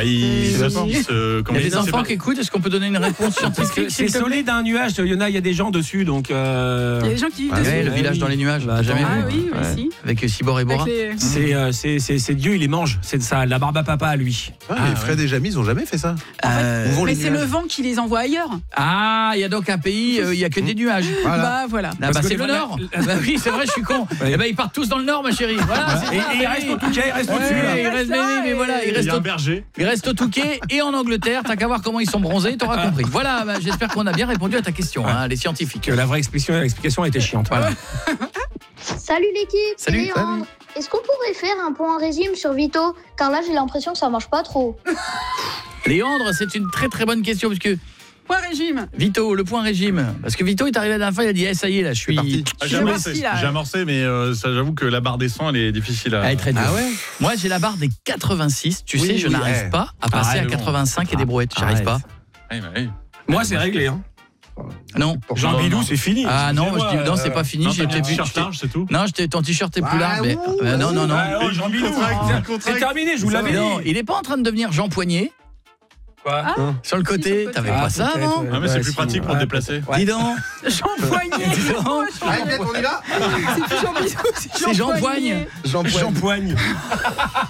Il y a des enfants qui écoutent. Est-ce qu'on peut donner une réponse scientifique? C'est solide un nuage. Il y a des gens dessus, donc. Il y a des gens qui vivent dessus. Le village dans les nuages. Jamais Ah vu. oui, aussi. Avec Cibor et Bora. C'est Dieu, il les mange. C'est ça, la barbe à papa à lui. Mais Fred et Jamy, ils ont jamais fait ça. Mais c'est le vent qui les envoie ailleurs. Ah, il y a donc un pays, il y a que des nuages. Bah voilà. C'est le nord. Bah oui, c'est vrai, je suis con. Eh ben ils partent tous dans le nord, ma chérie. Voilà. Et il reste au Touquet, il reste au-dessus. Mais voilà, il reste un berger. Il reste au Touquet et en Angleterre. T'as qu'à voir comment ils sont bronzés, t'auras compris. Voilà, j'espère qu'on a bien répondu à ta question, les scientifiques. La vraie explication a été chiante. Voilà. Salut l'équipe. Salut. Léandre. Est-ce qu'on pourrait faire un point régime sur Vito? Car là, j'ai l'impression que ça marche pas trop. Léandre, c'est une très très bonne question parce que Point régime. Vito, le point régime. Parce que Vito est arrivé à la fin, il a dit ça y est, là, je suis parti. J'ai amorcé, mais j'avoue que la barre des 100, elle est difficile à. Elle est très dure. Ah ouais. Moi, j'ai la barre des 86. Tu sais, je n'arrive pas à passer à 85 et des brouettes. J'arrive pas. Moi, c'est réglé. Non. Jean Bidou, c'est fini. Ah non, je dis non, c'est pas fini. J'ai un t-shirt large, c'est tout. Non, ton t-shirt est plus large. Non. Jean Bidou, c'est terminé, je vous l'avais dit. Non, il est pas en train de devenir Jean Poignet. Quoi Sur le côté, t'avais pas ça avant? Ah mais c'est plus pratique pour te déplacer. Dis donc. Jean Poignet. Allez, on y va. C'est plus Jean Bidou, C'est Jean Poigne. Jean Poigne.